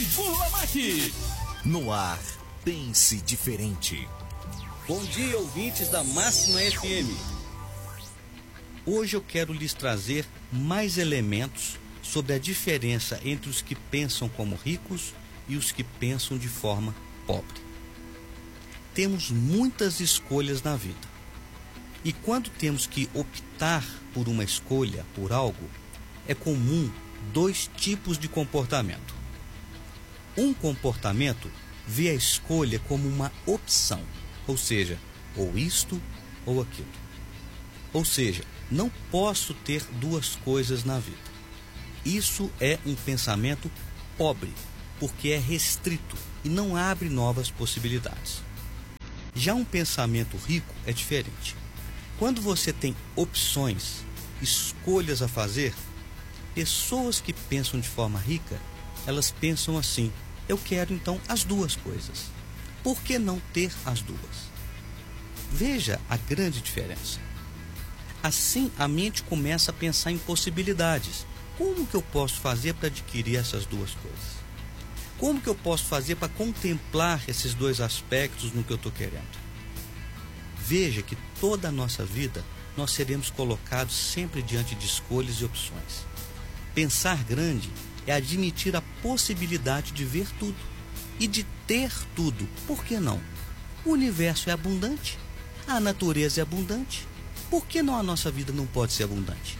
Burlamac. No ar, pense diferente. Bom dia, ouvintes da Máxima FM. Hoje eu quero lhes trazer mais elementos sobre a diferença entre os que pensam como ricos e os que pensam de forma pobre. Temos muitas escolhas na vida. E quando temos que optar por uma escolha, por algo, é comum dois tipos de comportamento. Um comportamento vê a escolha como uma opção, ou seja, ou isto ou aquilo. Ou seja, não posso ter duas coisas na vida. Isso é um pensamento pobre, porque é restrito e não abre novas possibilidades. Já um pensamento rico é diferente. Quando você tem opções, escolhas a fazer, pessoas que pensam de forma rica, elas pensam assim: eu quero então as duas coisas. Por que não ter as duas? Veja a grande diferença. Assim, a mente começa a pensar em possibilidades. Como que eu posso fazer para adquirir essas duas coisas? Como que eu posso fazer para contemplar esses dois aspectos no que eu estou querendo? Veja que toda a nossa vida nós seremos colocados sempre diante de escolhas e opções. Pensar grande é admitir a possibilidade de ver tudo e de ter tudo. Por que não? O universo é abundante, a natureza é abundante. Por que não a nossa vida não pode ser abundante?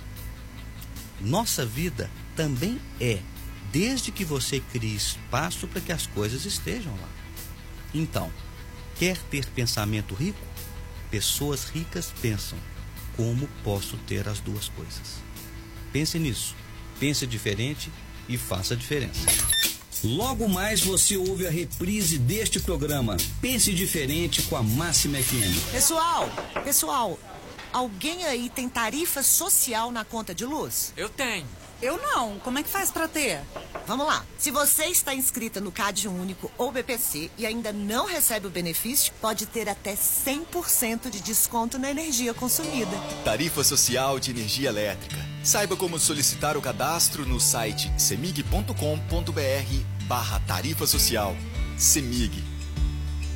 Nossa vida também é, desde que você crie espaço para que as coisas estejam lá. Então, quer ter pensamento rico? Pessoas ricas pensam: como posso ter as duas coisas? Pense nisso, pense diferente e faça a diferença. Logo mais você ouve a reprise deste programa Pense Diferente com a Máxima FM. Pessoal, alguém aí tem tarifa social na conta de luz? Eu tenho. Eu não. Como é que faz pra ter? Vamos lá. Se você está inscrita no CAD Único ou BPC e ainda não recebe o benefício, pode ter até 100% de desconto na energia consumida. Tarifa Social de Energia Elétrica. Saiba como solicitar o cadastro no site cemig.com.br/tarifa social. CEMIG.